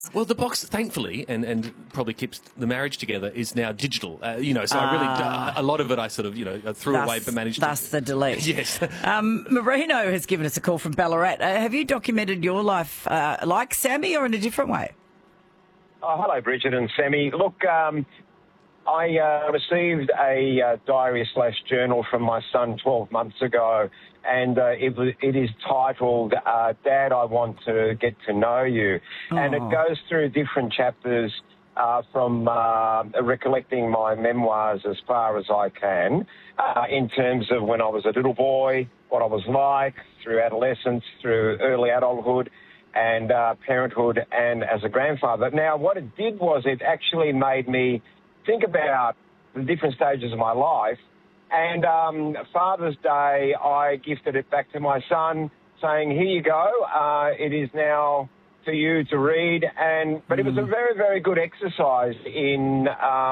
Well, the box, thankfully, and probably keeps the marriage together, is now digital. So I really, a lot of it I sort of, threw away but managed to... Thus the delete. Yes. Marino has given us a call from Ballarat. Have you documented your life like Sammy or in a different way? Oh, hello, Bridget and Sammy. Look, I received a diary/journal from my son 12 months ago, and it is titled Dad, I Want to Get to Know You. Oh. And it goes through different chapters from recollecting my memoirs as far as I can, in terms of when I was a little boy, what I was like, through adolescence, through early adulthood, and parenthood, and as a grandfather. Now, what it did was it actually made me think about the different stages of my life. And Father's Day, I gifted it back to my son, saying, here you go, it is now for you to read. But it was a very, very good exercise in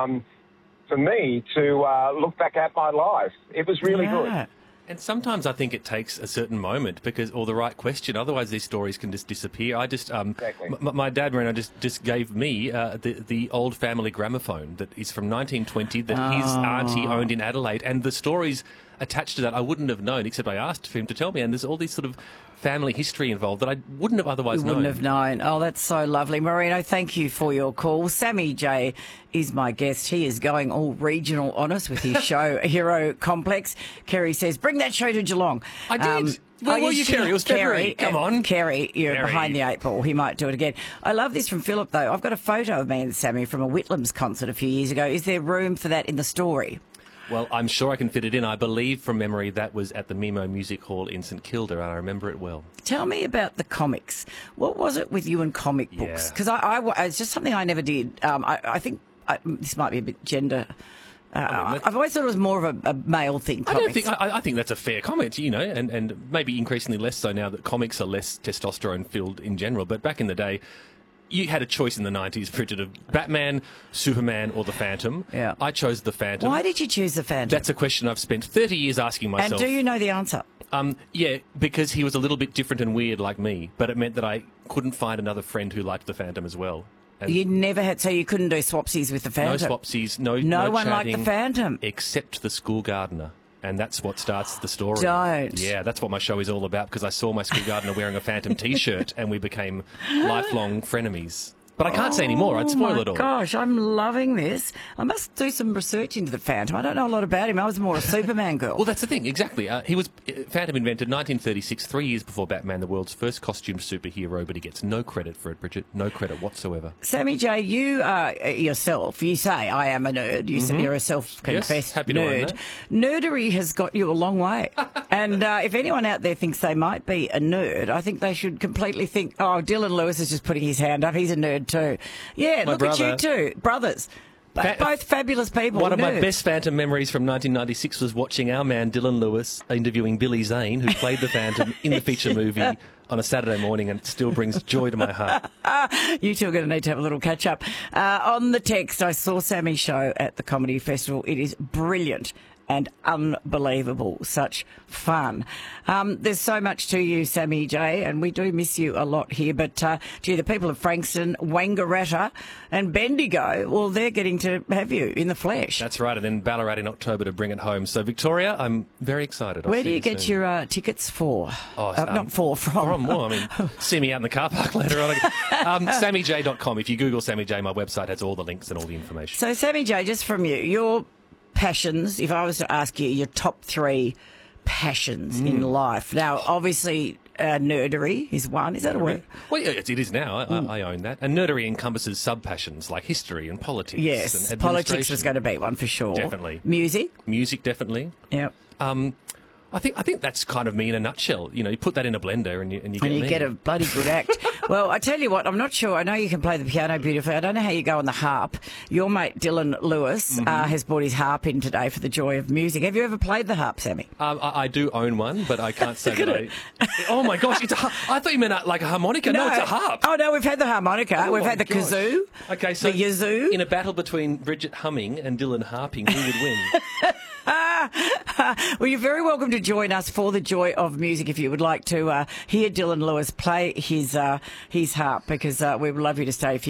for me to look back at my life. It was really good. And sometimes I think it takes a certain moment or the right question. Otherwise, these stories can just disappear. I just, exactly. My dad, Marino, just gave me the old family gramophone that is from 1920 that his auntie owned in Adelaide. And the stories attached to that I wouldn't have known, except I asked for him to tell me. And there's all these sort of family history involved that I wouldn't have otherwise known. Wouldn't have known. Oh, that's so lovely. Marino, thank you for your call. Sammy J is my guest. He is going all regional on us with his show, Hero Complex. Kerry says, bring that show to Geelong. I did. Where were you, Kerry? It was February. Come on. Kerry, you're behind the eight ball. He might do it again. I love this from Philip, though. I've got a photo of me and Sammy from a Whitlams concert a few years ago. Is there room for that in the story? Well, I'm sure I can fit it in. I believe from memory that was at the Mimo Music Hall in St Kilda, and I remember it well. Tell me about the comics. What was it with you and comic books? Because it's just something I never did. I think this might be a bit gender... I've always thought it was more of a male thing. I think that's a fair comment, and maybe increasingly less so now that comics are less testosterone filled in general. But back in the day, you had a choice in the 90s, Bridget, of Batman, Superman, or the Phantom. Yeah. I chose the Phantom. Why did you choose the Phantom? That's a question I've spent 30 years asking myself. And do you know the answer? Yeah, because he was a little bit different and weird like me, but it meant that I couldn't find another friend who liked the Phantom as well. And you never had, so you couldn't do swapsies with the Phantom? No swapsies, no one chatting, liked the Phantom? Except the school gardener. And that's what starts the story. Don't. Yeah, that's what my show is all about, because I saw my school gardener wearing a Phantom T-shirt and we became lifelong frenemies. But I can't say any more. I'd spoil it all. Gosh, I'm loving this. I must do some research into the Phantom. I don't know a lot about him. I was more a Superman girl. Well, that's the thing, exactly. Phantom invented 1936, 3 years before Batman, the world's first costumed superhero, but he gets no credit for it, Bridget. No credit whatsoever. Sammy J, you yourself, you say, I am a nerd. You say you're a self-confessed yes, happy to nerd. own that. Nerdery has got you a long way. And if anyone out there thinks they might be a nerd, I think they should completely think, oh, Dylan Lewis is just putting his hand up. He's a nerd too. Yeah, look at you two, brothers. Both fabulous people. One of my best Phantom memories from 1996 was watching our man Dylan Lewis interviewing Billy Zane, who played the Phantom in the feature movie on a Saturday morning, and it still brings joy to my heart. You two are going to need to have a little catch-up. On the text, I saw Sammy's show at the Comedy Festival. It is brilliant and unbelievable. Such fun. There's so much to you, Sammy J, and we do miss you a lot here. But, the people of Frankston, Wangaratta and Bendigo, well, they're getting to have you in the flesh. That's right, and then Ballarat in October to bring it home. So, Victoria, I'm very excited. Where do you get your tickets for? Not for, from. Well, see me out in the car park later on. SammyJ.com. If you Google Sammy J, my website has all the links and all the information. So, Sammy J, just from you, your passions, if I was to ask you your top three passions in life. Now, obviously, nerdery is one. Is that a word? Well, it is now. I own that. And nerdery encompasses sub-passions like history and politics. Yes, and politics was going to be one for sure. Definitely. Music? Music, definitely. Yep. I think that's kind of me in a nutshell. You put that in a blender and you get a bloody good act. Well, I tell you what, I'm not sure. I know you can play the piano beautifully. I don't know how you go on the harp. Your mate Dylan Lewis has brought his harp in today for the joy of music. Have you ever played the harp, Sammy? I do own one, but I can't say that oh my gosh, it's a harp. I thought you meant like a harmonica. No, it's a harp. Oh no, we've had the harmonica. We've had the kazoo. Okay, so the yazoo. In a battle between Bridget humming and Dylan harping, who would win? Well, you're very welcome to join us for the joy of music if you would like to hear Dylan Lewis play his harp, because we would love you to stay if you